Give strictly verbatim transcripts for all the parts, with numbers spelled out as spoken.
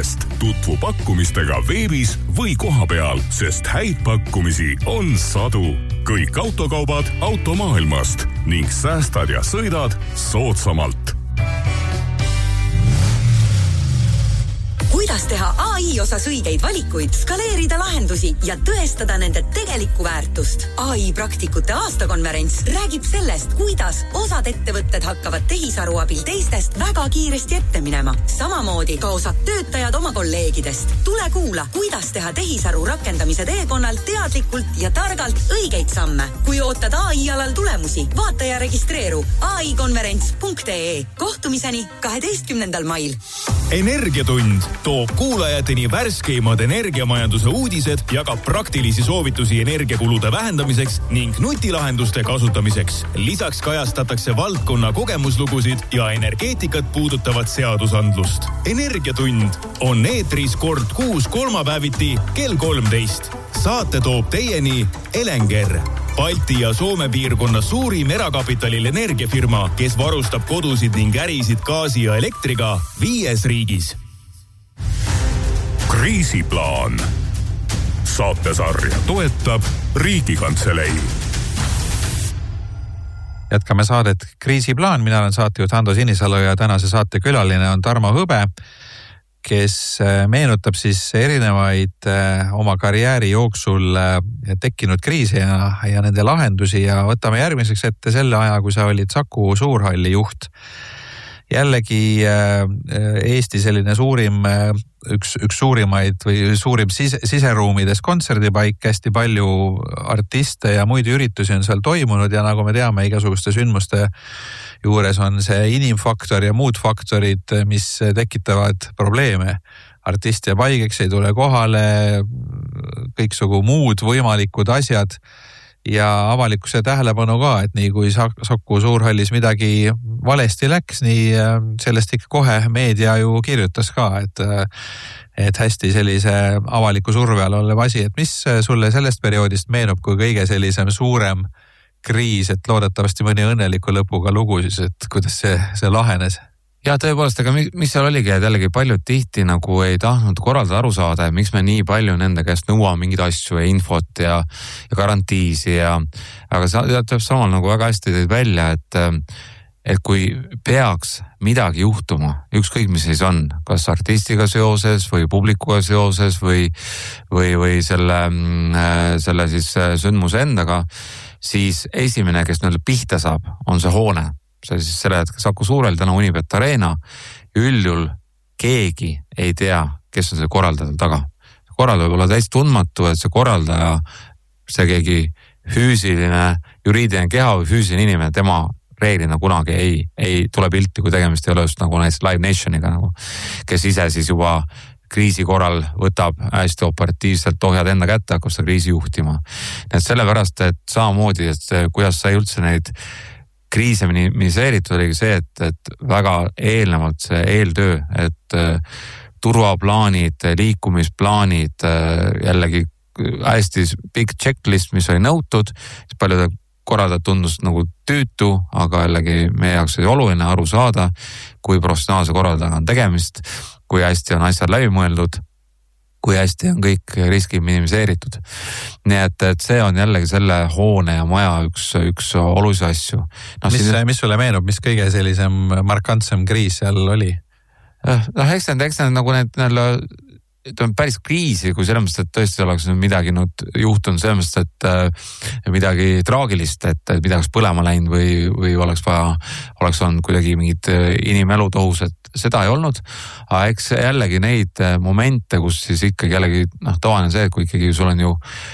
lahendustest. Tutvu pakkumistega veebis või kohapeal, sest häid pakkumisi on sadu. Kõik autokaubad automaailmast ning säästad ja sõidad soodsamalt. Kuidas teha A I osas õigeid valikuid, skaleerida lahendusi ja tõestada nende tegelikku väärtust? A I praktikute aastakonverents räägib sellest, kuidas osad ettevõtted hakkavad tehisaru abil teistest väga kiiresti ette minema. Samamoodi ka osad töötajad oma kolleegidest. Tule kuula, kuidas teha tehisaru rakendamise teekonnal teadlikult ja targalt õigeid samme. Kui ootad A I alal tulemusi, vaata ja registreeru a i konverents punkt e e. Kohtumiseni kaheteistkümnendal mail. Energiatund toob kuulajateni värskeimad energiamajanduse uudised, jagab praktilisi soovitusi energiakulude vähendamiseks ning nutilahenduste kasutamiseks. Lisaks kajastatakse valdkonna kogemuslugusid ja energeetikat puudutavat seadusandlust. Energiatund on eetris kord kuus kolmapäeviti kell kolmteist. Saate toob teieni Elenger, Balti ja Soome piirkonna suurim erakapitalil energiafirma, kes varustab kodusid ning ärisid gaasi ja elektriga viies riigis. Kriisiplaan. Saatesarja toetab Riigikantselei. Jätkame saadet Kriisiplaan. Mina olen saatejuht Ando Sinisalu ja tänase saate külaline on Tarmo Hõbe, kes meenutab siis erinevaid oma karjääri jooksul tekkinud kriise ja, ja nende lahendusi ja võtame järgmiseks ette selle aja, kui sa olid Saku Suurhalli juht. Jällegi Eesti selline suurim, üks, üks suurimaid või suurim sise, siseruumides kontserdipaik, hästi palju artiste ja muid üritusi on seal toimunud ja nagu me teame, igasuguste sündmuste juures on see inimfaktor ja muud faktorid, mis tekitavad probleeme. Artist ja paigeks ei tule kohale, kõiksugu muud võimalikud asjad ja avalikkuse tähelepanu ka, et nii kui Saku Suurhallis midagi valesti läks, nii sellest ikka kohe meedia ju kirjutas ka, et, et hästi sellise avaliku surve all olev asi, et mis sulle sellest perioodist meenub kui kõige sellisem suurem kriis, et loodetavasti mõni õnneliku lõpuga lugu siis, et kuidas see, see lahenes? Ja tõepoolest, aga mis seal oligi, et jällegi paljud tihti nagu ei tahtnud korraldada aru saada, et miks me nii palju nende käest nõuame mingeid asju ja infot ja, ja garantiisi ja aga sa tead samal nagu väga hästi teid välja, et et kui peaks midagi juhtuma, ükskõik mis siis on, kas artistiga seoses või publikuga seoses või, või, või selle, selle siis sündmuse endaga, siis esimene, kes neile pihta saab, on see hoone. See siis selle hetke Saku Suurel, täna Unibet Arena, üldjuhul keegi ei tea, kes on see korraldaja taga. Korraldaja võib olla täiesti tundmatu, et see korraldaja, see keegi füüsiline, juriidiline keha või füüsiline inimene, tema reeglina kunagi ei, ei tule pilti, kui tegemist ei ole just nagu näiteks Live Nationiga, nagu, kes ise siis juba kriisi korral võtab hästi operatiivselt ohjad enda kätte, hakkab seda kriisi juhtima. Nii et sellepärast, et samamoodi, et kuidas sai üldse neid kriise minimiseeritud oligi see, et, et väga eelnevalt see eeltöö, et turvaplaanid, liikumisplaanid, jällegi hästi pikk checklist, mis oli nõutud, paljude korraldajad tundus nagu tüütu, aga jällegi meie jaoks oli oluline aru saada, kui professionaalse korraldajaga on tegemist, kui hästi on asjad läbi mõeldud, kui hästi on kõik riskid minimiseeritud. Nii et, et see on jällegi selle hoone ja maja üks, üks olulisi asju. No, mis, siin... mis sulle meenub, mis kõige sellisem markantsem kriis seal oli? No, eks need, eks need nagu need, need on päris kriisi, kui selles mõttes, et tõesti oleks midagi nüüd juhtunud selles mõttes, et midagi traagilist, et, et midagi oleks põlema läinud või, või oleks vaja, oleks olnud kuidagi mingid inimelud ohus, et seda ei olnud, aga eks jällegi neid momente, kus siis ikkagi jällegi noh, tavaline see, et kui ikkagi sul on ju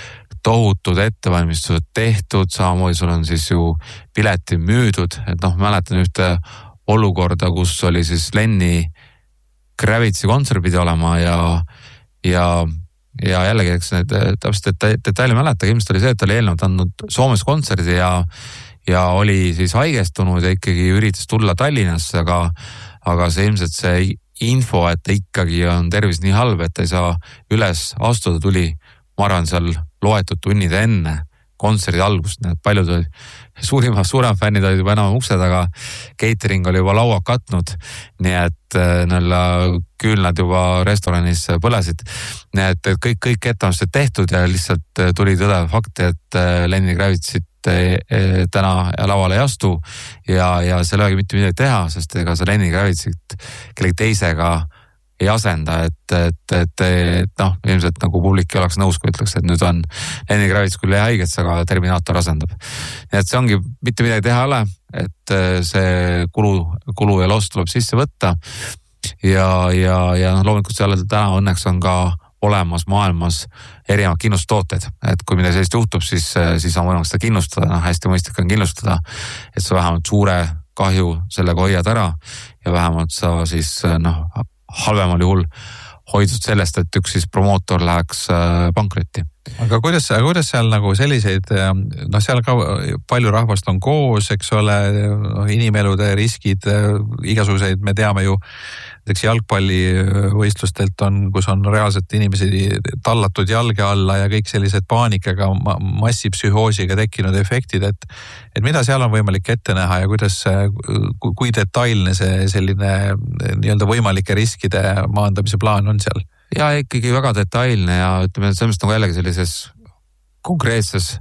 tohutud ettevalmistused tehtud, samamoodi sul on siis ju pileti müüdud, et noh, mäletan ühte olukorda, kus oli siis Lenni Gravitsi kontsert pidi olema ja, ja, ja jällegi eks need täpselt detaili, detaili mäleta, ilmselt oli see, et oli eelnevalt andnud Soomes kontserdi ja, ja oli siis haigestunud ja ikkagi üritas tulla Tallinnasse, aga aga see ilmselt see info, et ikkagi on tervis nii halb, et ei saa üles astuda tuli, ma arvan, seal loetud tunnid enne, kontserdi algust, nii et paljud olid, suurima, suurem fännid olid juba enam ukse taga, catering oli juba lauad katnud, nii et nõlla küünlad juba restoranis põlesid. Nii et kõik, kõik ettevalmistused tehtud ja lihtsalt tuli tõde fakti, et Lenny Kravitsit täna lavale ei astu ja, ja seal ei ole mitte midagi teha, sest ega see Lenny Kravitsit kellegi teisega ei asenda, et, et, et, et noh, ilmselt nagu publik ei oleks nõus, kui ütleks, et nüüd on Lenny Kravits küll haigets, aga Terminaator asendab. Nii et see ongi mitte midagi teha ole, et see kulu, kulu ja loss tuleb sisse võtta ja, ja, ja noh, loomulikult seal täna õnneks on ka olemas maailmas erinevad kindlustooted, et kui midagi sellist juhtub, siis, siis on võimalik seda kindlustada, noh hästi mõistlik on kindlustada, et sa vähemalt suure kahju sellega hoiad ära ja vähemalt sa siis noh, halvemal juhul hoidnud sellest, et üks siis promootor läheks pankrotti. Aga kuidas, kuidas seal nagu selliseid, noh seal ka palju rahvast on koos, eks ole, inimelude riskid, igasuguseid, me teame ju, näiteks jalgpallivõistlustelt on, kus on reaalselt inimesi tallatud jalge alla ja kõik sellised paanikaga, massipsühhoosiga tekkinud efektid, et, et mida seal on võimalik ette näha ja kuidas, kui detailne see selline nii-öelda võimalike riskide maandamise plaan on seal? Ja ikkagi väga detailne ja ütleme, et sellest nagu jällegi sellises konkreetses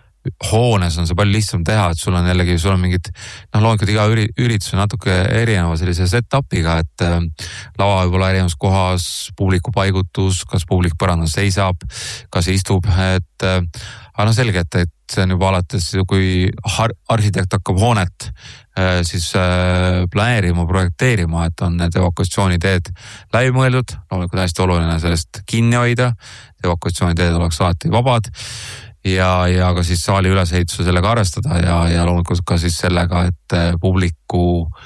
hoones on see palju lihtsam teha, et sul on jällegi, sul on mingid, noh loomulikult iga üritus on natuke erineva sellise set-upiga, et äh, lava võib olla erinevas kohas, publiku paigutus, kas publik põrandal seisab, kas istub, et äh, aga noh selge, et, et see on juba alates, kui har- arhitekt hakkab hoonet äh, siis äh, planeerima, projekteerima, et on need evakuatsiooniteed läbi mõeldud, loomulikult hästi oluline sellest kinni hoida, evakuatsiooniteed oleks alati vabad ja, ja ka siis saali ülesehituse sellega arvestada ja, ja loomulikult ka siis sellega, et publiku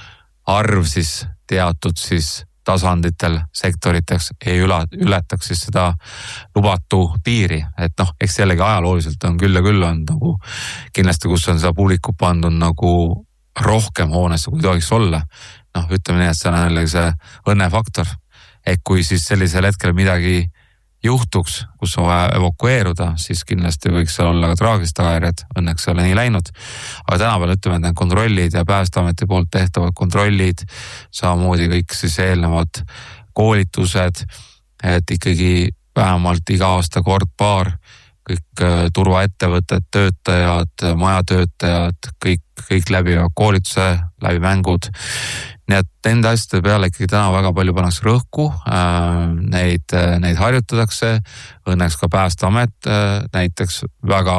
arv siis teatud siis tasanditel, sektoriteks ei üle, ületaks siis seda lubatu piiri, et noh, eks jällegi ajalooliselt on küll ja küll on nagu kindlasti, kus on seda publiku pandud nagu rohkem hoonesse, kui tohiks olla. Noh, ütleme nii, et see on jällegi see õnnefaktor, et kui siis sellisel hetkel midagi juhtuks, kus on vaja evakueeruda, siis kindlasti võiks seal olla ka traagilist tagajärjed, õnneks ei ole nii läinud. Aga tänapäeval ütleme, et need kontrollid ja Päästeameti poolt tehtavad kontrollid, samamoodi kõik siis eelnevad koolitused, et ikkagi vähemalt iga aasta kord paar, kõik turvaettevõtted, töötajad, majatöötajad, kõik, kõik läbi koolituse, läbi mängud. Nii et nende asjade peale ikkagi täna väga palju pannakse rõhku, neid, neid harjutatakse, õnneks ka Päästeamet näiteks väga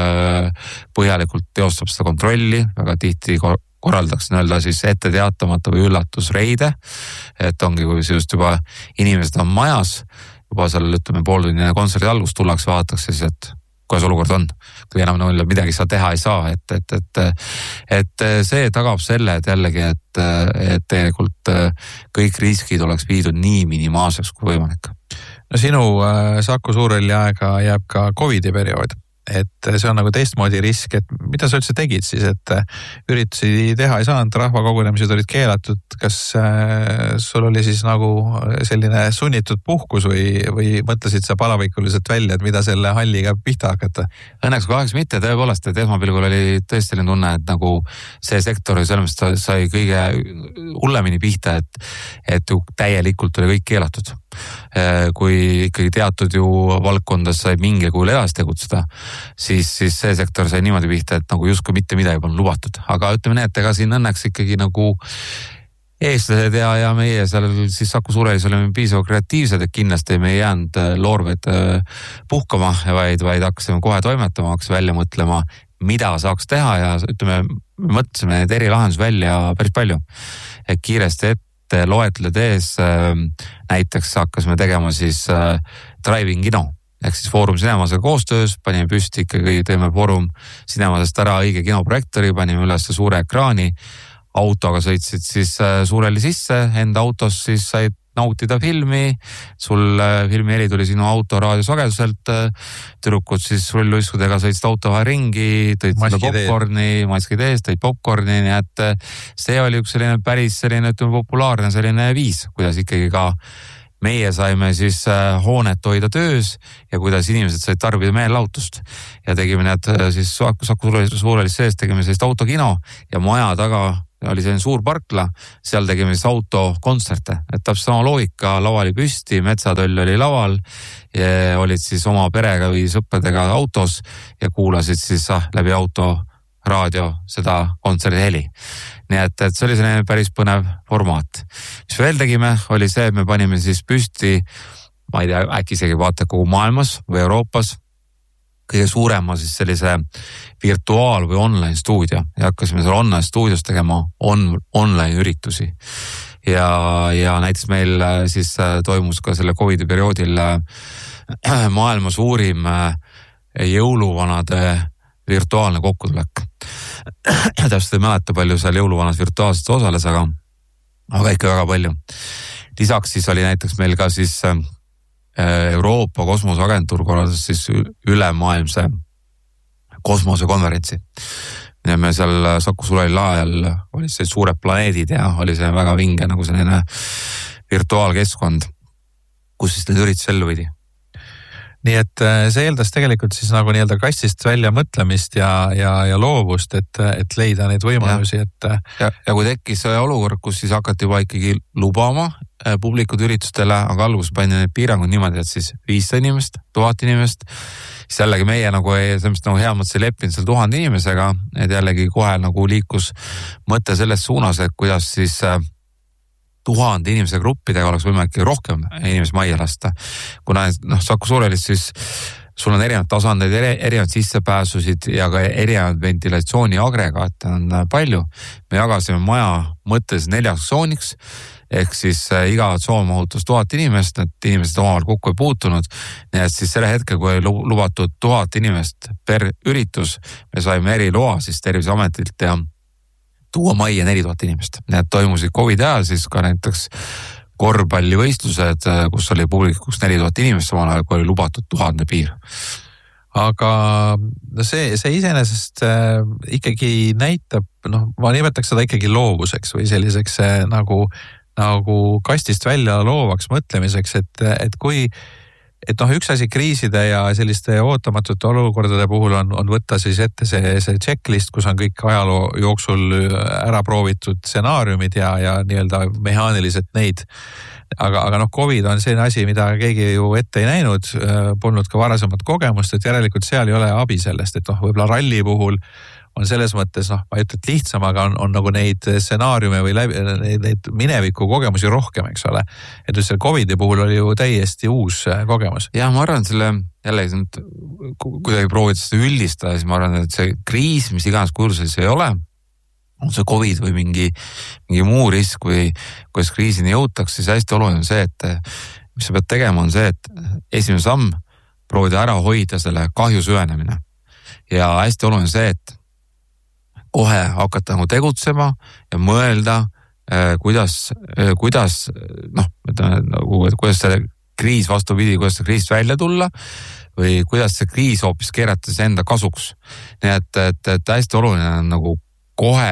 põhjalikult teostab seda kontrolli, väga tihti korraldatakse nii-öelda siis ette teatamata või üllatusreide, et ongi, kui just juba inimesed on majas, juba seal ütleme pooltunnine kontserdi algus tullakse, vaadatakse siis, et kuidas olukord on, kui enam nõulle midagi sa teha ei saa, et, et, et, et see tagab selle, et jällegi, et, et tegelikult kõik riskid oleks viidud nii minimaalseks kui võimalik. No sinu Saku Suurhalli aega jääb ka Covidi periood, et see on nagu teistmoodi risk, et mida sa üldse tegid siis, et üritusi teha ei saanud, rahvakogunemised olid keelatud, kas sul oli siis nagu selline sunnitud puhkus või, või mõtlesid sa palavikuliselt välja, et mida selle halliga pihta hakata? Õnneks kaheks mitte, tõepoolest, et esmapilgul oli tõesti selline tunne, et nagu see sektor selles mõttes sai kõige hullemini pihta, et, et täielikult oli kõik keelatud. Kui ikkagi teatud ju valdkondas sai mingil kujul edasi tegutseda, siis, siis see sektor sai niimoodi pihta, et nagu justkui mitte midagi polnud lubatud. Aga ütleme nii, et ega siin õnneks ikkagi nagu eestlased ja, ja meie seal siis Saku Suurhallis olime piisavalt kreatiivsed, et kindlasti me ei jäänud loorbeid puhkama, vaid, vaid hakkasime kohe toimetama, hakkasime välja mõtlema, mida saaks teha ja ütleme, me mõtlesime need erilahendus välja päris palju. Et kiiresti ette loetled ees näiteks hakkasime tegema siis drive-in kino. Ehk siis Foorum Cinemasega koostöös, panime püsti ikkagi, teeme Foorum Cinemasest ära õige kinoprojektori, panime üles suure ekraani, autoga sõitsid siis Suurhalli sisse, enda autos siis said nautida filmi, sul filmi heli tuli sinu auto raadiosageduselt, tüdrukud siis rulluiskudega sõitsid auto vahe ringi, tõid seda popcorni, maskid ees, tõid popcorni, nii et see oli üks selline päris selline, ütleme, populaarne selline viis, kuidas ikkagi ka meie saime siis hoonet hoida töös ja kuidas inimesed said tarbida meelelahutust. Ja tegime need siis Saku Suurhallis sees, tegime sellist autokino ja maja taga oli selline suur parkla, seal tegime siis autokontserte. Et täpselt sama loogika, lava oli püsti, metsatöll oli laval ja olid siis oma perega või sõppedega autos ja kuulasid siis ah, läbi auto raadio seda kontserdi heli. Nii et, et see oli selline päris põnev formaat. Mis veel tegime, oli see, et me panime siis püsti, ma ei tea, äkki isegi vaata kogu maailmas või Euroopas, kõige suurema siis sellise virtuaal- või online stuudio ja hakkasime seal online stuudios tegema on, online üritusi. Ja, ja näiteks meil siis toimus ka selle Covidi perioodil maailma suurim jõuluvanade virtuaalne kokkutulek. Täpselt ei mäleta palju seal jõuluvanas virtuaalselt osales, aga, aga ikka väga palju. Lisaks siis oli näiteks meil ka siis Euroopa kosmoseagentuur korraldas siis ülemaailmse kosmosekonverentsi. Ja me seal Saku Suurhalli ajal olid see suured planeedid ja oli see väga vinge nagu selline virtuaalkeskkond, kus siis need üritused ellu viidi. Nii et see eeldas tegelikult siis nagu nii-öelda kastist välja mõtlemist ja, ja, ja loovust, et, et leida neid võimalusi. Et... Ja, ja kui tekkis olukord, kus siis hakati juba ikkagi lubama publikud üritustele, aga alguses pandi need piirangud niimoodi, et siis viissada inimest, tuhat inimest, siis jällegi meie nagu, sellest nagu hea mõttes ei leppinud seal tuhande inimesega, et jällegi kohe nagu liikus mõte selles suunas, et kuidas siis tuhande inimese gruppidega oleks võimalik rohkem inimesi majja lasta. Kuna noh, Saku Suurhallis siis sul on erinevad tasandeid, erinevad sissepääsusid ja ka erinevad ventilatsiooniagregaate on palju. Me jagasime maja mõttes neljaks tsooniks, ehk siis iga tsoon mahutus tuhat inimest, et inimesed omavahel kokku ei puutunud. Nii et siis selle hetkel, kui lubatud tuhat inimest per üritus, me saime eri loa siis Terviseametilt ja tuua majja neli tuhat inimest. Need toimusid Covidi ajal siis ka näiteks korvpallivõistlused, kus oli publikuks neli tuhat inimest, samal ajal kui oli lubatud tuhande piir. Aga see, see iseenesest äh, ikkagi näitab, noh, ma nimetaks seda ikkagi loovuseks või selliseks äh, nagu, nagu kastist välja loovaks mõtlemiseks, et, et kui et noh, üks asi kriiside ja selliste ootamatute olukordade puhul on, on võtta siis ette see, see checklist, kus on kõik ajaloo jooksul ära proovitud stsenaariumid ja, ja nii-öelda mehaaniliselt neid. Aga, aga noh, Covid on selline asi, mida keegi ju ette ei näinud, polnud ka varasemat kogemust, et järelikult seal ei ole abi sellest, et noh, võib-olla ralli puhul on selles mõttes, noh, ma ei ütle, et lihtsam, aga on, on nagu neid stsenaariume või läbi, neid, neid mineviku kogemusi rohkem, eks ole. Et selle Covidi puhul oli ju täiesti uus kogemus. Ja ma arvan, selle jällegi, kuidagi proovida seda üldistada, siis ma arvan, et see kriis, mis iganes kursus ei ole, on see Covid või mingi, mingi muu risk või kuidas kriisini jõutakse, siis hästi oluline on see, et mis sa pead tegema, on see, et esimene samm proovida ära hoida selle kahju süvenemine. Ja hästi oluline on see, et kohe hakata nagu tegutsema ja mõelda, kuidas, kuidas, noh, nagu, kuidas see kriis vastupidi, kuidas see kriis välja tulla või kuidas see kriis hoopis keerata see enda kasuks. Nii et, et, et hästi oluline on nagu kohe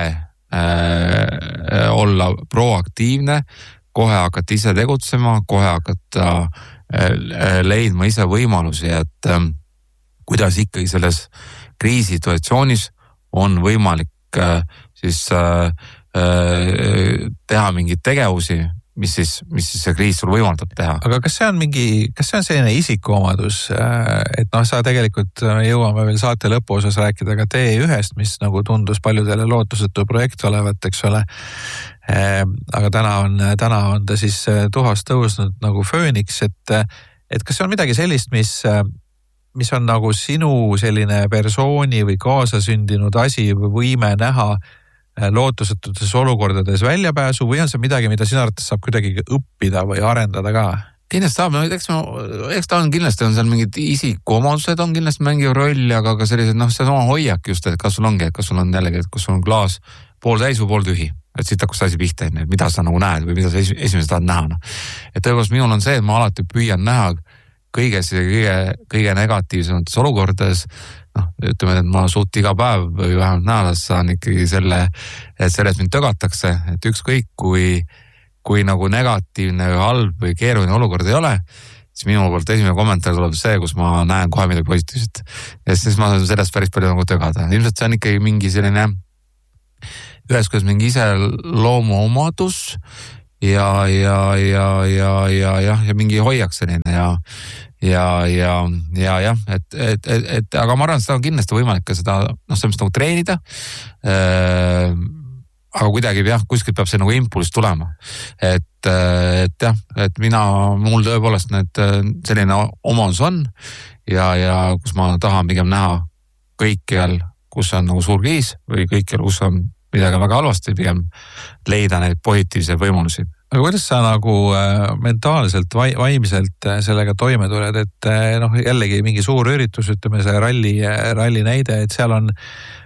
äh, olla proaktiivne, kohe hakata ise tegutsema, kohe hakata äh, leidma ise võimalusi, et äh, kuidas ikkagi selles kriisituatsioonis on võimalik äh, siis äh, äh, teha mingeid tegevusi, mis siis, mis siis see kriis sul võimaldab teha. Aga kas see on mingi, kas see on selline isikuomadus, et noh, sa tegelikult jõuame veel saate lõpuosas rääkida ka T ühest, mis nagu tundus paljudele lootusetu projekt olevat, eks ole. Aga täna on, täna on ta siis tuhast tõusnud nagu fööniks, et, et kas see on midagi sellist, mis mis on nagu sinu selline persooni või kaasasündinud asi või võime näha lootusetutes olukordades väljapääsu või on see midagi, mida sina arvates saab kuidagi õppida või arendada ka? Kindlasti saab, no eks, eks ta on kindlasti, on seal mingid isikuomadused on kindlasti mängiv roll, aga ka sellised, noh, see on oma hoiak just, et kas sul ongi, et kas sul on jällegi, et kus sul on klaas pool täis või pool tühi, et siit hakkas asi pihta, et mida sa nagu näed või mida sa esimesed tahad näha. No. Et tõepoolest minul on see, et ma alati püüan näha kõiges ja kõige, kõige negatiivsemates olukordades, noh, ütleme, et ma suut iga päev või vähemalt nädalas saan ikkagi selle, et sellest mind tögatakse, et ükskõik kui, kui nagu negatiivne või halb või keeruline olukord ei ole, siis minu poolt esimene kommentaar tuleb see, kus ma näen kohe midagi positiivset. Ja siis ma saan sellest päris palju nagu tögada. Ilmselt see on ikkagi mingi selline ühes kuidas mingi ise loomu omadus ja, ja, ja, ja, ja, ja, ja mingi hoiak selline ja ja, ja, ja, jah, et, et, et, et, aga ma arvan, et seda on kindlasti võimalik ka seda, noh, sellest nagu treenida. Äh, aga kuidagi jah, kuskilt peab see nagu impulss tulema. Et, et jah, et mina, mul tõepoolest need selline omadus on ja, ja kus ma tahan pigem näha kõikjal, kus on nagu suur kriis või kõikjal, kus on midagi väga halvasti, pigem leida neid positiivseid võimalusi. Aga kuidas sa nagu äh, mentaalselt, vaimselt äh, sellega toime tuled, et äh, noh, jällegi mingi suur üritus, ütleme see ralli, ralli näide, et seal on,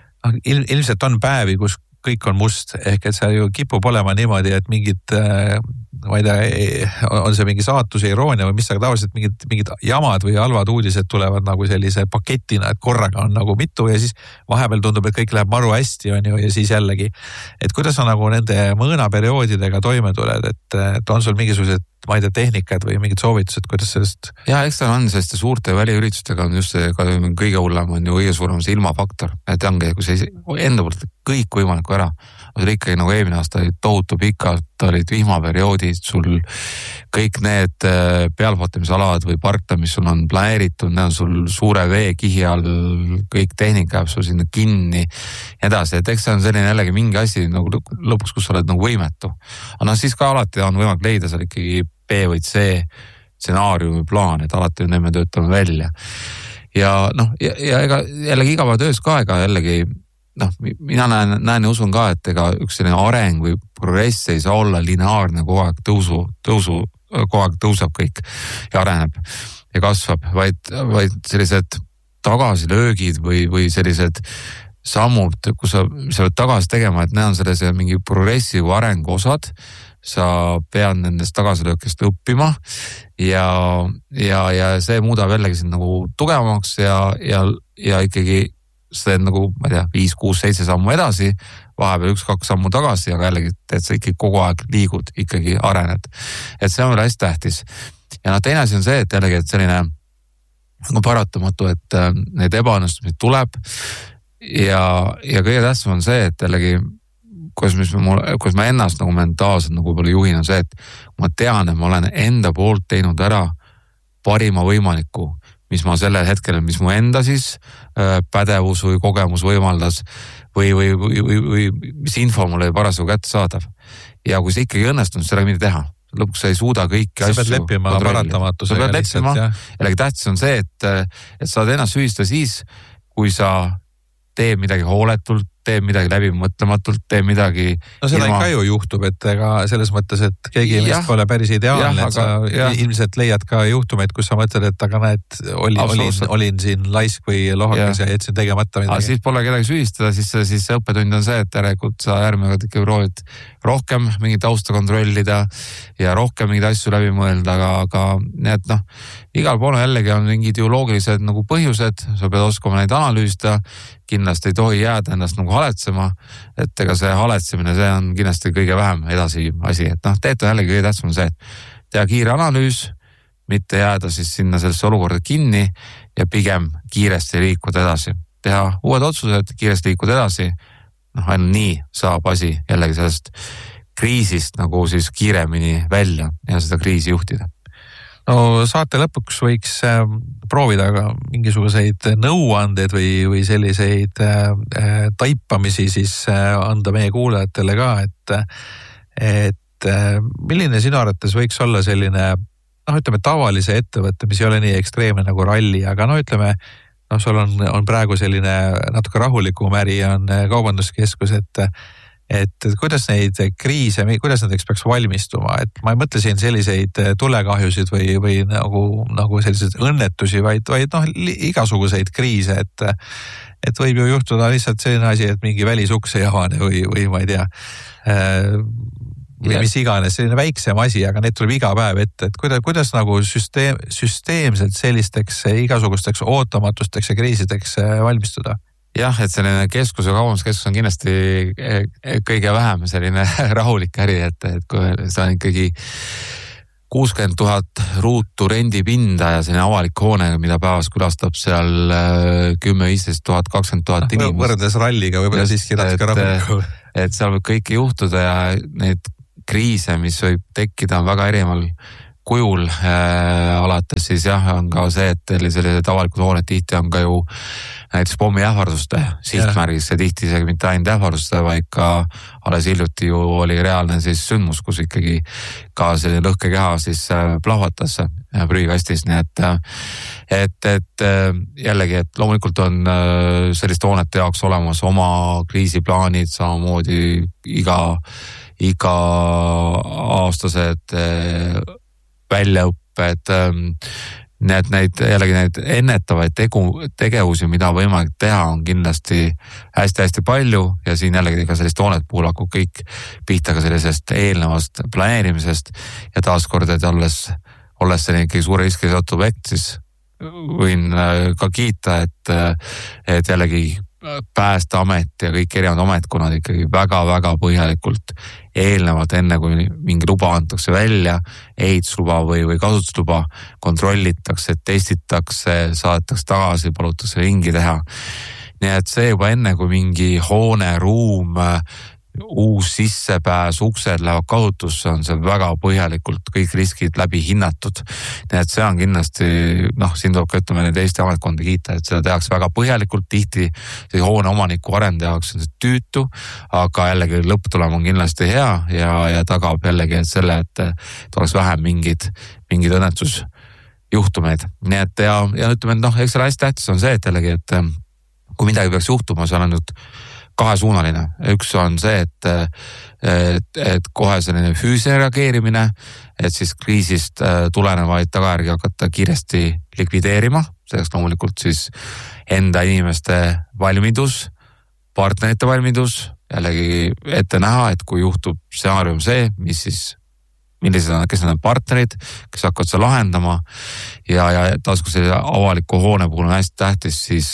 il, ilmselt on päevi, kus kõik on must, ehk et seal ju kipub olema niimoodi, et mingid, äh, ma ei tea, on see mingi saatuse iroonia või mis, aga tavaliselt mingid, mingid jamad või halvad uudised tulevad nagu sellise paketina, et korraga on nagu mitu ja siis vahepeal tundub, et kõik läheb maru hästi, on ju, ja siis jällegi. Et kuidas sa nagu nende mõõnaperioodidega toime tuled, et, et on sul mingisugused, ma ei tea, tehnikad või mingid soovitused, kuidas sellest? Ja eks ta on selliste suurte väliüritustega on just see, kõige hullem on ju kõige suurem see ilmafaktor, et ongi, kui see enda poolt kõik võimaliku ära, aga ikkagi nagu eelmine aasta olid tohutu pikalt, olid vihmaperioodid, sul kõik need pealvaatamisalad või parkla, mis sul on planeeritud, need on sul suure veekihi all, kõik tehnika jääb sul sinna kinni ja edasi, et eks see on selline jällegi mingi asi nagu lõpuks, kus sa oled nagu võimetu. Aga siis ka alati on võimalik leida seal ikkagi B või C stsenaariumi plaan, et alati on me töötame välja. Ja noh, ja, ja ega jällegi igapäevatöös ka, ega jällegi noh, mina näen, näen ja usun ka, et ega üks selline areng või progress ei saa olla lineaarne kogu aeg tõusu, tõusu, kogu aeg tõuseb kõik ja areneb ja kasvab, vaid, vaid sellised tagasilöögid või, või sellised sammud, kus sa, sa pead tagasi tegema, et need on sellise mingi progressi või arengu osad, sa pead nendest tagasilöökest õppima ja, ja, ja see muudab jällegi sind nagu tugevamaks ja, ja, ja ikkagi see on nagu, ma ei tea, viis, kuus, seitse sammu edasi, vahepeal üks, kaks sammu tagasi, aga jällegi, et sa ikkagi kogu aeg liigud, ikkagi arened. Et see on veel hästi tähtis. Ja noh, teine asi on see, et jällegi, et selline nagu paratamatu, et need ebaõnnestumid tuleb ja, ja kõige tähtsam on see, et jällegi, kus, mis mul, kus ma ennast nagu mentaalselt nagu palju juhin, on see, et ma tean, et ma olen enda poolt teinud ära parima võimaliku, mis ma sellel hetkel, mis mu enda siis pädevus või kogemus võimaldas või, või, või, või, või mis info mulle parasjagu kätte saadav. Ja kui see ikkagi õnnestunud, seda mitte teha. Lõpuks sa ei suuda kõiki asju. Sa pead leppima paratamatusega. Sa pead leppima. Jällegi tähtis on see, et, et saad ennast süüstada siis, kui sa teed midagi hooletult, teeb midagi läbi mõtlematult, teeb midagi... No seda ilma... ikka ju juhtub, et ega selles mõttes, et keegi meist pole päris ideaalne, et sa jah. Ilmselt leiad ka juhtumeid, kus sa mõtled, et aga näed, olin, olin, olin siin laisk või lohakas ja, ja jätsin tegemata midagi. Aga siis pole kedagi süüstada, siis, siis õppetund on see, et järelikult sa järgmine kord ikka proovid rohkem mingit tausta kontrollida ja rohkem mingeid asju läbi mõelda, aga, aga nii et noh, igal pool jällegi on mingid ideoloogilised nagu põhjused, sa pead oskama neid analüüsida, kindlasti ei tohi jääda ennast nagu haletsema, et ega see haletsemine, see on kindlasti kõige vähem edasi asi, et noh, teeta jällegi kõige tähtsam on see, et teha kiire analüüs, mitte jääda siis sinna sellesse olukorda kinni ja pigem kiiresti liikuda edasi. Teha uued otsused, kiiresti liikuda edasi, noh, ainult nii saab asi jällegi sellest kriisist nagu siis kiiremini välja ja seda kriisi juhtida. No saate lõpuks võiks äh, proovida mingisuguseid nõuandeid või, või selliseid äh, taipamisi siis äh, anda meie kuulajatele ka, et, et äh, milline sinu arvates võiks olla selline, noh ütleme tavalise ettevõtte, mis ei ole nii ekstreemne nagu ralli, aga no ütleme, noh sul on, on praegu selline natuke rahulikum äri, on kaubanduskeskus, et et kuidas neid kriise, kuidas nendeks peaks valmistuma, et ma ei mõtle siin selliseid tulekahjusid või, või nagu, nagu selliseid õnnetusi, vaid, vaid noh, igasuguseid kriise, et, et võib ju juhtuda lihtsalt selline asi, et mingi välisuks ei avane või, või ma ei tea, või mis iganes, selline väiksem asi, aga need tuleb iga päev ette, et kuidas, kuidas nagu süsteem, süsteemselt sellisteks igasugusteks ootamatusteks ja kriisideks valmistuda? jah, et selline keskus ja kaubanduskeskus on kindlasti kõige vähem selline rahulik äri, et, et kui see on ikkagi kuuskümmend tuhat ruutu rendipinda ja selline avalik hoone, mida päevas külastab seal kümme, viisteist tuhat, kakskümmend tuhat inimest. Võrdes ralliga võib-olla siiski natuke rahulikum. Et seal võib kõike juhtuda ja neid kriise, mis võib tekkida, on väga erineval kujul äh, alates siis jah, on ka see, et sellised avalikud hooned tihti on ka ju näiteks pommiähvarduste sihtmärgis ja tihti isegi mitte ainult ähvarduste, vaid ka alles hiljuti ju oli reaalne siis sündmus, kus ikkagi ka selline lõhkekeha siis äh, plahvatas äh, prügikastis, nii et et, et äh, jällegi, et loomulikult on äh, selliste hoonete jaoks olemas oma kriisiplaanid, samamoodi iga iga aastased äh, väljaõpped, need, neid jällegi neid ennetavaid tegu, tegevusi, mida võimalik teha, on kindlasti hästi-hästi palju ja siin jällegi ka sellist hoonet puhul hakkab kõik pihta ka sellisest eelnevast planeerimisest ja taaskord, et olles, olles selline ikkagi suure riski seotud objekt, siis võin ka kiita, et, et jällegi Päästeamet ja kõik erinevad ametkonnad ikkagi väga-väga põhjalikult eelnevalt, enne kui mingi luba antakse välja, ehitusluba või, või kasutusluba, kontrollitakse, testitakse, saadetakse tagasi, palutakse ringi teha. Nii et see juba enne, kui mingi hoone, ruum, uus sissepääs, uksed lähevad kasutusse, on see väga põhjalikult kõik riskid läbi hinnatud. Nii et see on kindlasti, noh, siin tuleb ka ütleme neid Eesti ametkondi kiita, et seda tehakse väga põhjalikult, tihti see hoone omaniku arendaja jaoks on see tüütu, aga jällegi lõpptulem on kindlasti hea ja, ja tagab jällegi et selle, et, et oleks vähem mingid, mingid õnnetusjuhtumeid. Nii et ja, ja ütleme, et noh, eks selle hästi tähtis on see, et jällegi, et kui midagi peaks juhtuma, see on nüüd kahesuunaline. Üks on see, et, et, et kohe selline füüsiline reageerimine, et siis kriisist tulenevaid tagajärgi hakata kiiresti likvideerima. Selleks loomulikult siis enda inimeste valmidus, partnerite valmidus, jällegi ette näha, et kui juhtub stsenaarium see, mis siis, millised on, kes on partnerid, kes hakkavad seda lahendama ja, ja taas kui selle avaliku hoone puhul on hästi tähtis, siis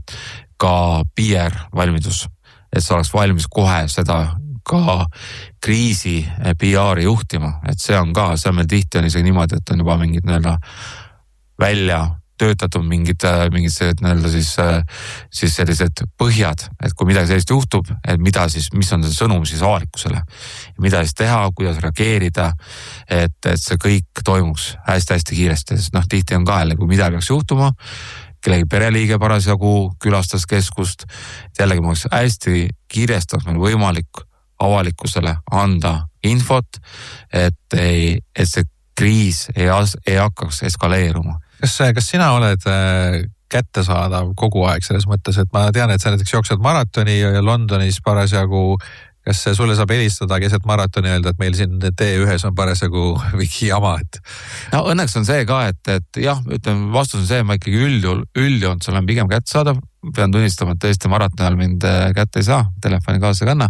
ka P R valmidus. Et sa oleks valmis kohe seda ka kriisi P R-i juhtima, et see on ka, see on meil tihti on isegi niimoodi, et on juba mingid nii-öelda välja töötatud mingid, mingid sellised nii-öelda siis, siis sellised põhjad, et kui midagi sellist juhtub, et mida siis, mis on see sõnum siis avalikkusele, mida siis teha, kuidas reageerida, et, et see kõik toimuks hästi-hästi kiiresti, sest noh, tihti on ka jälle, kui midagi peaks juhtuma, kellegi pereliige parasjagu külastas keskust, et jällegi ma oleks hästi kiiresti oleks meil võimalik avalikkusele anda infot, et, ei, et see kriis ei, ei hakkaks eskaleeruma. Kas, kas sina oled kättesaadav kogu aeg selles mõttes, et ma tean, et sa näiteks jooksed maratoni ja Londonis parasjagu, kas sulle saab helistada keset maratoni öelda, et meil siin T ühes on parasjagu mingi jama, et... No õnneks on see ka, et, et jah, ütleme, vastus on see, ma ikkagi üldjuhul, üldjuhul see olen pigem kättesaadav, pean tunnistama, et tõesti maratoni ajal mind kätte ei saa, telefoni kaasa kanna,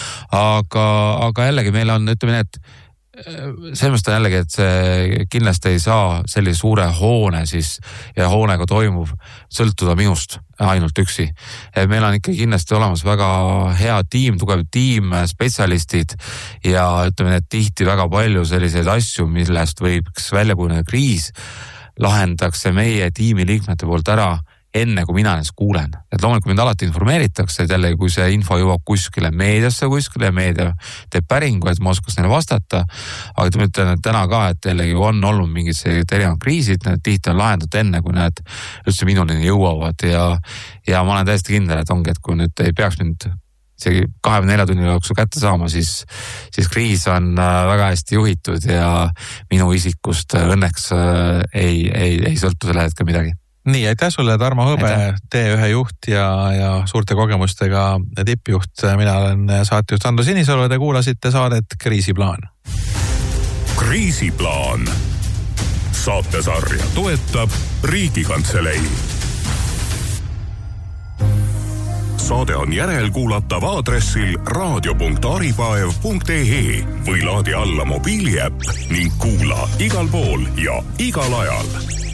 aga, aga jällegi meil on, ütleme nii, et sellest on jällegi, et see kindlasti ei saa sellise suure hoone siis ja hoonega toimuv sõltuda minust ainult üksi. Meil on ikka kindlasti olemas väga hea tiim, tugev tiim, spetsialistid ja ütleme, et tihti väga palju selliseid asju, millest võiks välja kujuneda kriis, lahendakse meie tiimi liikmete poolt ära enne kui mina neist kuulen. Et loomulikult mind alati informeeritakse, et jälle kui see info jõuab kuskile meediasse kuskile ja meedia teeb päringu, et ma oskaks neile vastata. Aga ma ütlen, et täna ka, et jällegi on olnud mingid erinevad kriisid, need tihti on lahendatud enne, kui need üldse minuni jõuavad ja, ja ma olen täiesti kindel, et ongi, et kui nüüd ei peaks mind isegi kahekümne nelja tunni jooksul kätte saama, siis, siis kriis on väga hästi juhitud ja minu isikust õnneks ei, ei, ei sõltu selle hetke midagi. Nii, aitäh sulle, Tarmo Hõbe, T ühe juht ja, ja suurte kogemustega tippjuht. Mina olen saatejuht Ando Sinisalu ja te kuulasite saadet Kriisiplaan. Kriisiplaan. Saatesarja toetab Riigikantselei. Saade on järelkuulatav aadressil raadio punkt aripaev punkt ee või laadi alla mobiiliäpp ning kuula igal pool ja igal ajal.